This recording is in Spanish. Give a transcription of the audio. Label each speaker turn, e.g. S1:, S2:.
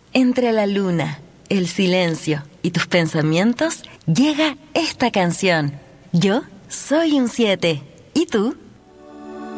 S1: Entre la luna, el silencio y tus pensamientos, llega esta canción. Yo soy un 7. ¿Y tú?